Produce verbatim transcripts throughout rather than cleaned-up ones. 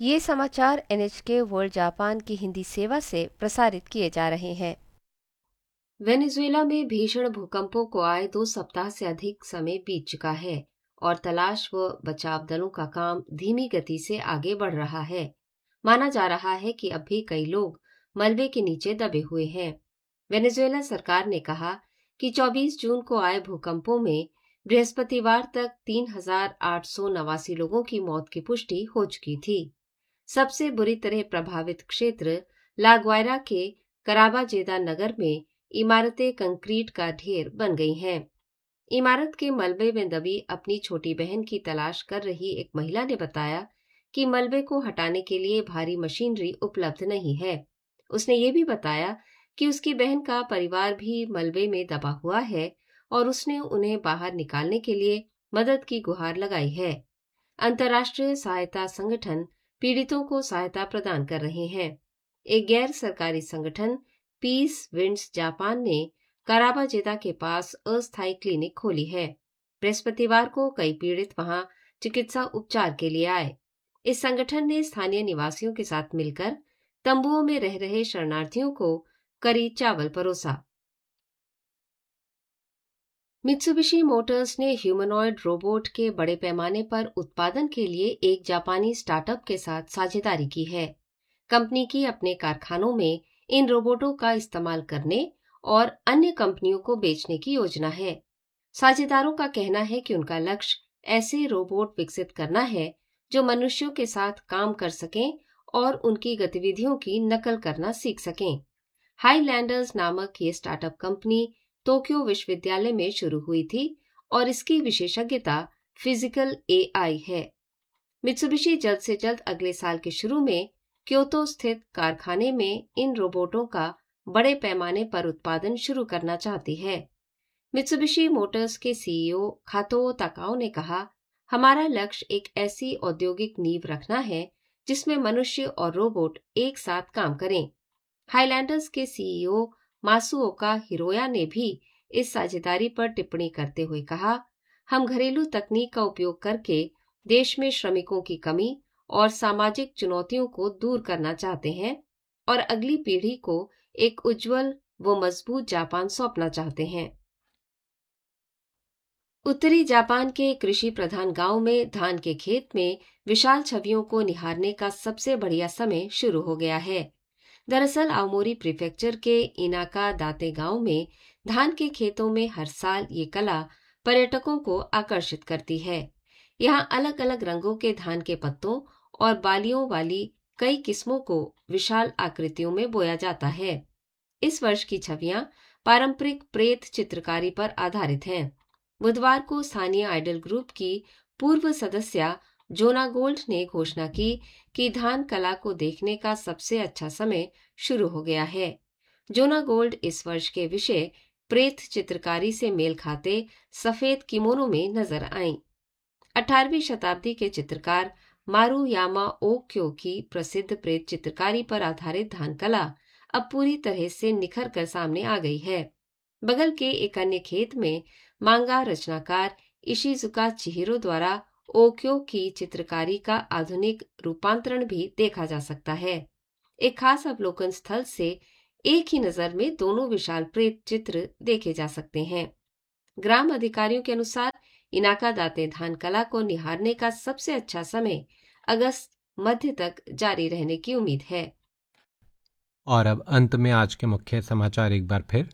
ये समाचार N H के वर्ल्ड जापान की हिंदी सेवा से प्रसारित किए जा रहे हैं। वेनेजुएला में भीषण भूकंपों को आए दो सप्ताह से अधिक समय बीत चुका है और तलाश व बचाव दलों का काम धीमी गति से आगे बढ़ रहा है। माना जा रहा है कि अब भी कई लोग मलबे के नीचे दबे हुए हैं। वेनेजुएला सरकार ने कहा कि चौबीस जून को आए भूकंपों में बृहस्पतिवार तक तीन हजार आठ सौ नवासी लोगों की मौत की पुष्टि हो चुकी थी। सबसे बुरी तरह प्रभावित क्षेत्र लागवायरा के कराबाजेदा नगर में इमारतें कंक्रीट का ढेर बन गई हैं। इमारत के मलबे में दबी अपनी छोटी बहन की तलाश कर रही एक महिला ने बताया कि मलबे को हटाने के लिए भारी मशीनरी उपलब्ध नहीं है। उसने ये भी बताया कि उसकी बहन का परिवार भी मलबे में दबा हुआ है और उसने उन्हें बाहर निकालने के लिए मदद की गुहार लगाई है। अंतर्राष्ट्रीय सहायता संगठन पीड़ितों को सहायता प्रदान कर रहे हैं। एक गैर सरकारी संगठन पीस विंड्स जापान ने कराबाजेदा के पास अस्थायी क्लिनिक खोली है। बृहस्पतिवार को कई पीड़ित वहां चिकित्सा उपचार के लिए आए। इस संगठन ने स्थानीय निवासियों के साथ मिलकर तंबुओं में रह रहे शरणार्थियों को करी चावल परोसा। मित्सुबिशी मोटर्स ने ह्यूमनॉइड रोबोट के बड़े पैमाने पर उत्पादन के लिए एक जापानी स्टार्टअप के साथ साझेदारी की है। कंपनी की अपने कारखानों में इन रोबोटों का इस्तेमाल करने और अन्य कंपनियों को बेचने की योजना है। साझेदारों का कहना है कि उनका लक्ष्य ऐसे रोबोट विकसित करना है जो मनुष्यों के साथ काम कर सकें और उनकी गतिविधियों की नकल करना सीख सकें। हाईलैंडर्स नामक ये स्टार्टअप कंपनी टोक्यो विश्वविद्यालय में शुरू हुई थी और इसकी विशेषज्ञता फिजिकल ए आई है। मित्सुबिशी जल्द से जल्द अगले साल के शुरू में क्योतो स्थित कारखाने में इन रोबोटों का बड़े पैमाने पर उत्पादन शुरू करना चाहती है। मित्सुबिशी मोटर्स के सीईओ खातो ताकाओ ने कहा, हमारा लक्ष्य एक ऐसी औद्योगिक नींव रखना है जिसमें मनुष्य और रोबोट एक साथ काम करें। हाईलैंडर्स के सीईओ मासुओका हिरोया ने भी इस साझेदारी पर टिप्पणी करते हुए कहा, हम घरेलू तकनीक का उपयोग करके देश में श्रमिकों की कमी और सामाजिक चुनौतियों को दूर करना चाहते हैं और अगली पीढ़ी को एक उज्जवल व मजबूत जापान सौंपना चाहते हैं। उत्तरी जापान के कृषि प्रधान गांव में धान के खेत में विशाल छवियों को निहारने का सबसे बढ़िया समय शुरू हो गया है। दरअसल आओमोरी प्रीफेक्चर के इनाका दाते गांव में धान के खेतों में हर साल ये कला पर्यटकों को आकर्षित करती है। यहाँ अलग अलग रंगों के धान के पत्तों और बालियों वाली कई किस्मों को विशाल आकृतियों में बोया जाता है। इस वर्ष की छवियां पारंपरिक प्रेत चित्रकारी पर आधारित हैं। बुधवार को स्थानीय आइडल ग्रुप की पूर्व सदस्य जोना गोल्ड ने घोषणा की कि धान कला को देखने का सबसे अच्छा समय शुरू हो गया है। जोना गोल्ड इस वर्ष के विषय प्रेत चित्रकारी से मेल खाते सफेद किमोनो में नजर आईं। अठारहवीं शताब्दी के चित्रकार मारुयामा ओक्यो की प्रसिद्ध प्रेत चित्रकारी पर आधारित धान कला अब पूरी तरह से निखर कर सामने आ गई है। बगल के एक अन्य खेत में मांगा रचनाकार इशिजुका चिहिरो द्वारा ओक्यो की चित्रकारी का आधुनिक रूपांतरण भी देखा जा सकता है। एक खास अवलोकन स्थल से एक ही नजर में दोनों विशाल प्रेत चित्र देखे जा सकते हैं। ग्राम अधिकारियों के अनुसार इनाका दाते धान कला को निहारने का सबसे अच्छा समय अगस्त मध्य तक जारी रहने की उम्मीद है। और अब अंत में आज के मुख्य समाचार एक बार फिर।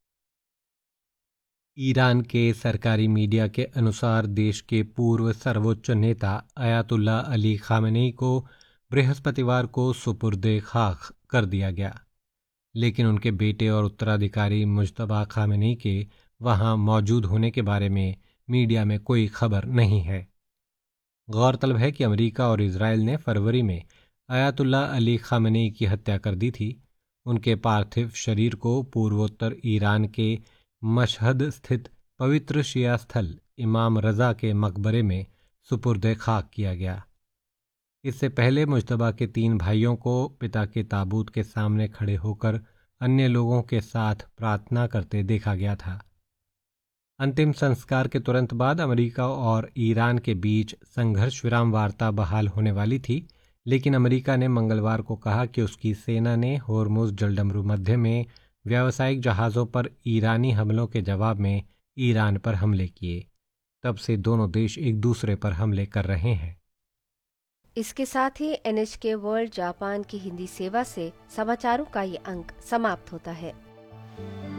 ईरान के सरकारी मीडिया के अनुसार देश के पूर्व सर्वोच्च नेता अयातुल्ला अली खामेनी को बृहस्पतिवार को सुपुर्दे खाक कर दिया गया, लेकिन उनके बेटे और उत्तराधिकारी मुज्तबा खामेनी के वहां मौजूद होने के बारे में मीडिया में कोई खबर नहीं है। गौरतलब है कि अमेरिका और इजराइल ने फरवरी में अयातुल्ला अली खामेनी की हत्या कर दी थी। उनके पार्थिव शरीर को पूर्वोत्तर ईरान के मशहद स्थित पवित्र शिया स्थल इमाम रज़ा के मकबरे में सुपुर्दे खाक किया गया। इससे पहले मुज्तबा के तीन भाइयों को पिता के ताबूत के सामने खड़े होकर अन्य लोगों के साथ प्रार्थना करते देखा गया था। अंतिम संस्कार के तुरंत बाद अमेरिका और ईरान के बीच संघर्ष विराम वार्ता बहाल होने वाली थी, लेकिन अमेरिका ने मंगलवार को कहा कि उसकी सेना ने होर्मुज जलडमरू मध्य में व्यावसायिक जहाज़ों पर ईरानी हमलों के जवाब में ईरान पर हमले किए। तब से दोनों देश एक दूसरे पर हमले कर रहे हैं। इसके साथ ही एन एच के वर्ल्ड जापान की हिंदी सेवा से समाचारों का ये अंक समाप्त होता है।